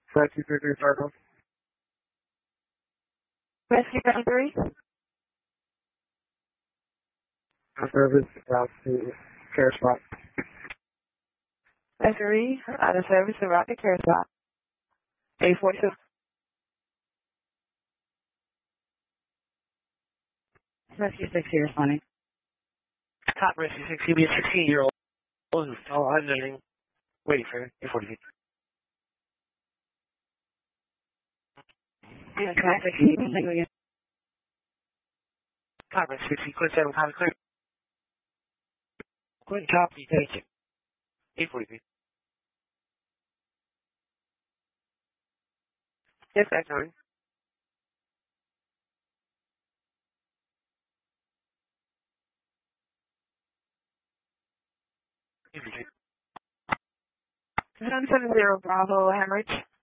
Rescue 33 Circle. Rescue 33. Service route to care spot. Rescue out of service to route to care spot. 842. Rescue 60 responding. Top Rescue 60 be a 16-year-old who's all unnerving, waiting for 848. Yeah, traffic. Again. Top Rescue 60, clear 7, copy clear. Clear copy, thank you. 843. Yes, that's on. Easy. 770 Bravo, Hemorrhage.